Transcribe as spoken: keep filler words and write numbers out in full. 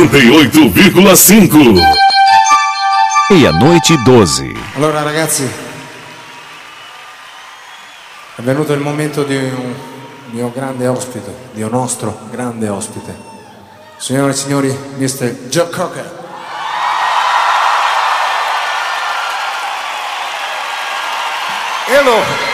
noventa e oito vírgula cinco. Meia-noite doze. Allora ragazzi, è venuto il momento di un mio grande ospite, di un nostro grande ospite. Signore e signori, mister Joe Cocker. Hello.